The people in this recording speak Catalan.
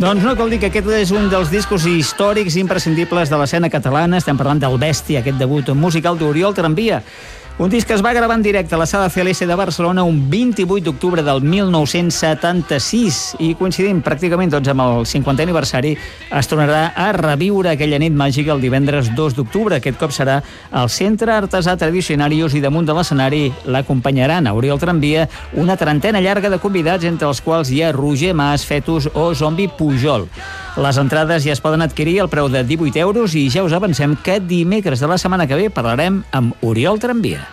Doncs no cal dir que aquest és un dels discos històrics imprescindibles de l'escena catalana. Estem parlant del Bèstia, aquest debut musical d'Oriol Tramvia. Un disc que es va gravar en directe a la Sala CLS de Barcelona un 28 d'octubre del 1976 i coincidint pràcticament amb el 50è aniversari es tornarà a reviure aquella nit màgica el divendres 2 d'octubre. Aquest cop serà al Centre Artesà Tradicionarius i damunt de l'escenari l'acompanyaran a Oriol Tramvia una trentena llarga de convidats, entre els quals hi ha Roger Mas, Fetus o Zombi Pujol. Les entrades ja es poden adquirir al preu de 18 € i ja us avancem que dimecres de la setmana que ve parlarem amb Oriol Tramvia.